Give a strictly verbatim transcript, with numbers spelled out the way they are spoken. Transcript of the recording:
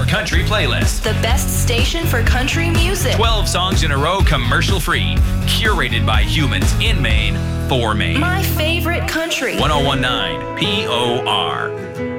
Your country playlist. The best station for country music. twelve songs in a row, commercial-free. Curated by humans in Maine, for Maine. My favorite country. one oh one point nine P O R.